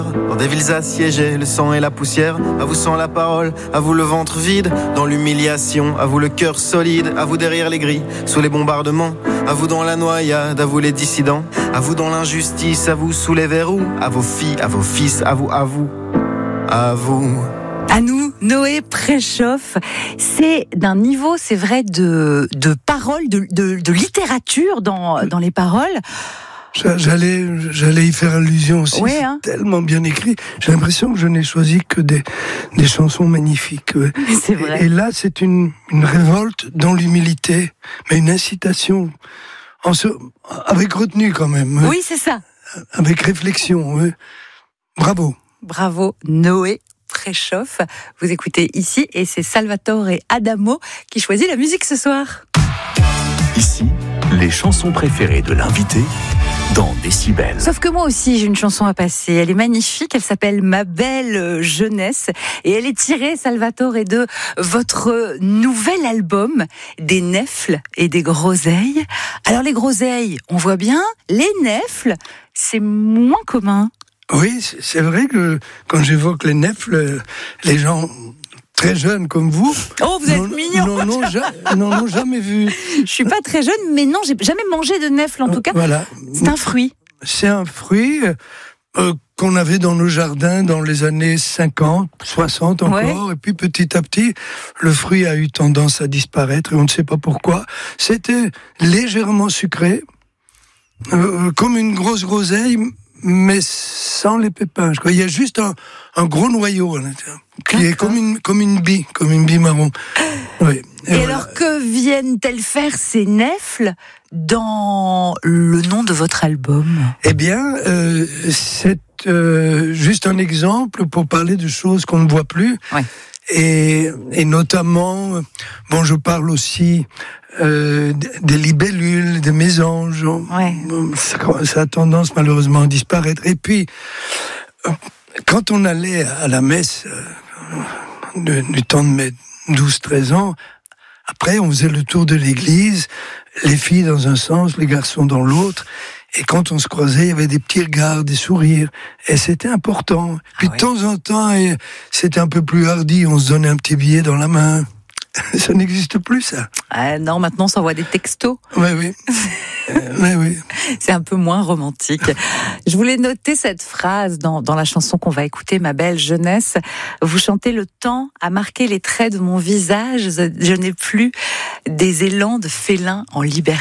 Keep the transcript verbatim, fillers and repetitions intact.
Dans des villes assiégées, le sang et la poussière. À vous sans la parole, à vous le ventre vide. Dans l'humiliation, à vous le cœur solide. À vous derrière les grilles, sous les bombardements. À vous dans la noyade, à vous les dissidents. À vous dans l'injustice, à vous sous les verrous. À vos filles, à vos fils, à vous, à vous, à vous. À nous, Noé Préchoff, c'est d'un niveau, c'est vrai, de, de paroles, de, de, de littérature dans, dans les paroles. J'allais, j'allais y faire allusion aussi. Ouais, c'est hein. tellement bien écrit. J'ai l'impression que je n'ai choisi que des, des chansons magnifiques. Ouais. C'est vrai. Et, et là, c'est une, une révolte dans l'humilité, mais une incitation, en se, avec retenue quand même. Ouais. Oui, c'est ça. Avec réflexion. Ouais. Bravo. Bravo, Noé Préchoff. Vous écoutez ici et c'est Salvatore Adamo qui choisit la musique ce soir. Ici, les chansons préférées de l'invité dans Décibel. Sauf que moi aussi, j'ai une chanson à passer. Elle est magnifique, elle s'appelle Ma belle jeunesse et elle est tirée, Salvatore, de votre nouvel album, Des nèfles et des groseilles. Alors les groseilles, on voit bien, les nèfles, c'est moins commun. Oui, c'est vrai que quand j'évoque les nèfles, les gens très jeunes comme vous... Oh, vous êtes mignon. Non, non, ja- non, non, jamais vu. Je suis pas très jeune, mais non, j'ai jamais mangé de nèfles en tout cas. Voilà. C'est un fruit. C'est un fruit euh, qu'on avait dans nos jardins dans les années cinquante, soixante encore. Ouais. Et puis petit à petit, le fruit a eu tendance à disparaître et on ne sait pas pourquoi. C'était légèrement sucré, euh, comme une grosse groseille, mais sans les pépins. Il y a juste un, un gros noyau à l'intérieur, qui D'accord. est comme une, comme une bille, comme une bille marron. Oui. Et, et voilà. Alors, que viennent-elles faire ces nèfles dans le nom de votre album ? Eh bien, euh, c'est euh, juste un exemple pour parler de choses qu'on ne voit plus. Ouais. Et, et notamment, bon, je parle aussi euh, des libellules, des mésanges. Ouais. Ça, ça a tendance malheureusement à disparaître. Et puis, quand on allait à la messe euh, du temps de mes douze treize ans, après on faisait le tour de l'église, les filles dans un sens, les garçons dans l'autre. Et quand on se croisait, il y avait des petits regards, des sourires. Et c'était important. Puis ah, de temps oui. en temps, et c'était un peu plus hardi. On se donnait un petit billet dans la main. Ça n'existe plus, ça. Ah non, maintenant, on s'envoie des textos. Oui, oui. euh, oui, oui. C'est un peu moins romantique. Je voulais noter cette phrase dans, dans la chanson qu'on va écouter, Ma belle jeunesse. Vous chantez « Le temps a marqué les traits de mon visage. Je n'ai plus des élans de félin en liberté. »